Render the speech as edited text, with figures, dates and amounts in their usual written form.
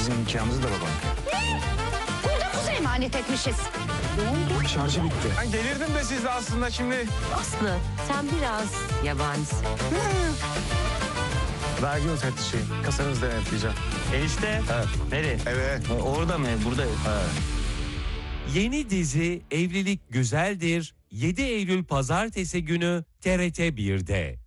bizim nikahımızı da babam. Burada kuzu emanet etmişiz. Ne oldu? Şarjı bitti. Ben gelirdim de siz de aslında şimdi. Aslı sen biraz yabanisin. Vergi müfettişi. Kasanızı denetleyeceğim. Enişte. Evet. Nereye? Evet. Orada mı? Burada. Yeni dizi Evlilik Güzeldir 7 Eylül Pazartesi günü TRT 1'de.